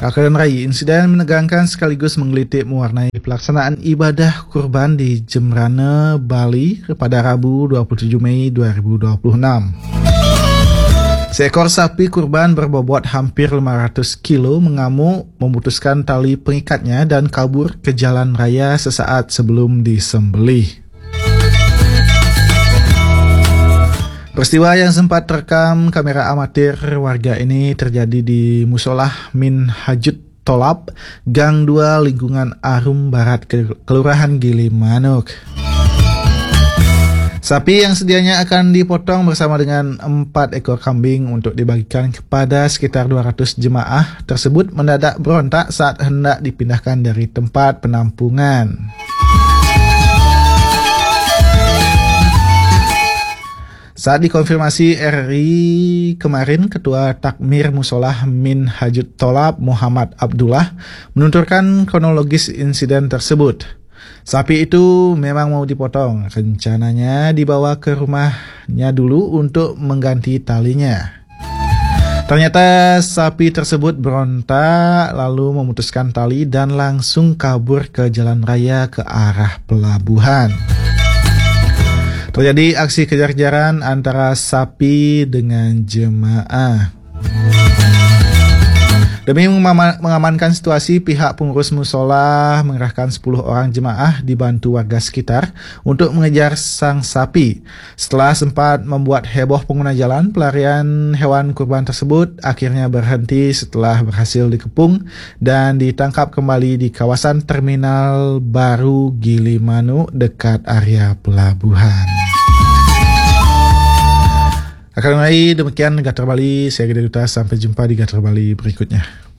Akan Raya, insiden menegangkan sekaligus menggelitik mewarnai pelaksanaan ibadah kurban di Jembrana, Bali pada Rabu 27 Mei 2026. Seekor sapi kurban berbobot hampir 500 kilo mengamuk, memutuskan tali pengikatnya dan kabur ke jalan raya sesaat sebelum disembelih. Peristiwa yang sempat terekam kamera amatir warga ini terjadi di Musolah Min Hajut Tolap, Gang 2 lingkungan Arum Barat, Kelurahan Gili Manuk. Sapi yang sedianya akan dipotong bersama dengan 4 ekor kambing untuk dibagikan kepada sekitar 200 jemaah tersebut mendadak berontak saat hendak dipindahkan dari tempat penampungan. Saat dikonfirmasi RI kemarin, Ketua Takmir Musolah Min Hajut Tolap Muhammad Abdullah menuturkan kronologis insiden tersebut. Sapi itu memang mau dipotong, rencananya dibawa ke rumahnya dulu untuk mengganti talinya. Ternyata sapi tersebut berontak lalu memutuskan tali dan langsung kabur ke jalan raya ke arah pelabuhan. Terjadi aksi kejar-kejaran antara sapi dengan jemaah. Demi mengamankan situasi, pihak pengurus musola mengerahkan 10 orang jemaah dibantu warga sekitar untuk mengejar sang sapi. Setelah sempat membuat heboh pengguna jalan, pelarian hewan kurban tersebut akhirnya berhenti setelah berhasil dikepung dan ditangkap kembali di kawasan Terminal Baru Gili Manuk dekat area pelabuhan. Akan mulai demikian Gatra Bali, saya Gede Duta, sampai jumpa di Gatra Bali berikutnya.